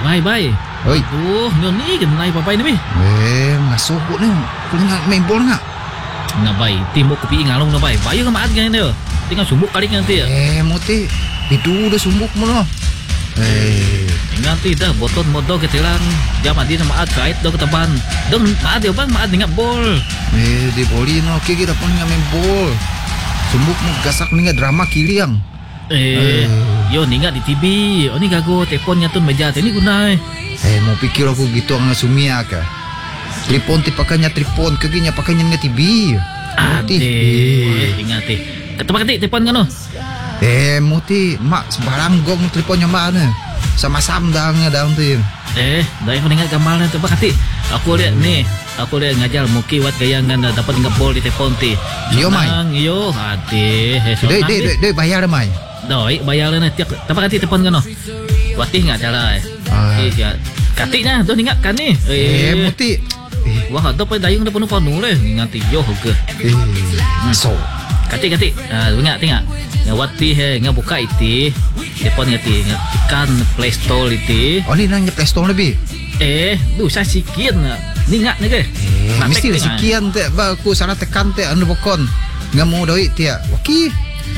Bay. Oi. Nyo ni kenai papai ni bi. Ngasuh ko ni. Kau nak main bola nak? Na bay, timbo kopi ngalong na bay. Bayo ka maat ganyan dia. Tinggal sumbuk kali nanti ya. Muti. Bidu dah sumbuk mo no. Nanti dah boton modo ketilang. Jam adi na maat kait do ketaban. Dong maat dia bang maat ngap bol. Di boli no kiki dapat main bol. Sumbuk mo gasak ni drama kiliang. Yo ningat di TV. Oh ni gago telefonnya tu meja ni gunai. Mau pikir aku gitu ang sumia ka. Telepon ti pakanya telepon kaginya pakanya nga TV. Ingat Ketempat ketik telepon kan no? Muti mak sebarang gong teleponnya mak ne. Sama-sama daang tu. Dah aku ingat gambarnya tempat ketik. Aku lihat ni. Aku lihat ngajar muki wat gayangan dapat ngapol di telepon ti. Yo mai. Yo hati. Dei bayar mai. Doi bayar ni tiap tempat ketik telepon kan no? Watih enggak cara. Katiknya tu ingat kan ni. Muti. Wah, ada pa dayung na puno-puno le. Ngati yo ke. So. Katik. Ingat. Ngawati he ngabuka iti. Telepon ngati tekan Play Store iti. Oh ni nang Play Store lebih. Sa sikian ningat ni ke. Mesti sikian te ba aku sana tekan te anu bokon. Ngamu doi tia. Waki.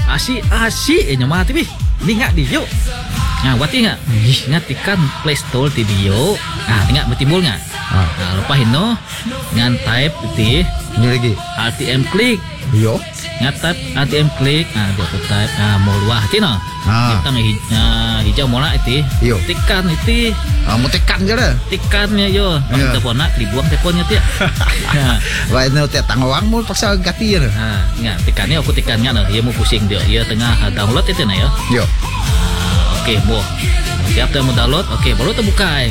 Asi nyamati bi. Ningat di yo. Wati enggak? Ngatikan Play Store ti bio. Ingat bertimbul enggak? Lepas itu ngan type itu ini lagi RTM klik yo type RTM klik dia type mau luah cina kita hijau mola itu yo tekan itu mau tekan je dah tekannya yo teleponnya dibuang teleponnya dia baik nanti tangwang mau paksa ganti ya nggak tekannya aku tekannya dia mau pusing dia tengah download itu ya yo oke mau siap mau download oke baru terbuka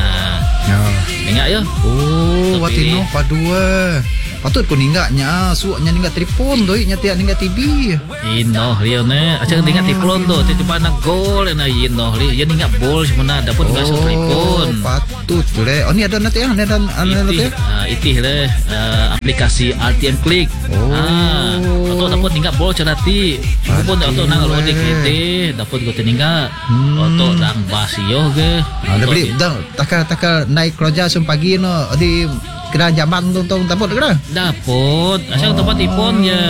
Enggak ya? Wati no padua. Patut ko ningganya, suaknya ninggat telepon doi nya tiak ninggat TV. Ino rio ne, aja ninggat telepon do, tiba na gol na ino rio, ya ninggat bol semana dapat ngasih telepon. Patut le. Oh ni ada nanti ya, ada nanti. Itih le aplikasi RTM Klik. Atau dapat ninggat bol cerati. Pun atau nang lodik itu dapat go teninggat. Atau nang basio ge. Ada beli dah takal naik kerja pagi no di kena zaman tu dapat kena asal tempat ipon je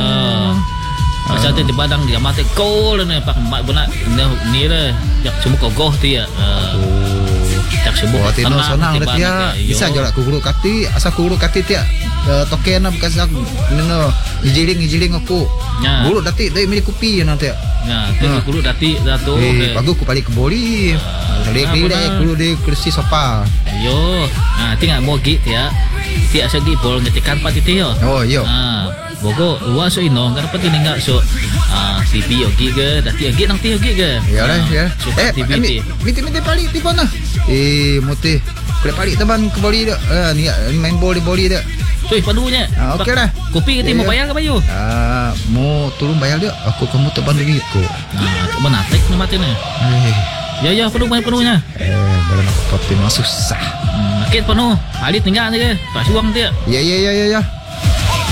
asal tu di badang dia mati kol ni pak mak benak ni le jak semua kogoh tu ya jak semua tino sonang le dia bisa jarak ku guru kati asal ku guru kati dia token nak kasih neno ijiling aku guru dati dari milik kopi nanti tu guru dati datu bagus ku balik ke boli Lek guru di kursi sofa. Yo, tinggal mau git ya. Tiak segi bol ngetikan pat itu yo. Oh yo. Bogo luas so ino, kan pati ningak so TV yogi ke, dati yogi nang ti yogi ke. Ya lah ya. Miti palik ti pon nah. Muti. Kulit palik teman ke boli dak. Ni main boli dak. Cuy padunya. Okey lah. Kopi kita mau bayar ke bayu? Mau turun bayar dak. Aku kamu teban lagi ko. Menatek ni mati ni. Ya penuhnya. Barang aku kopi susah. Nakit penuh. Alit tinggal ni ke. Tak suang dia. Ya.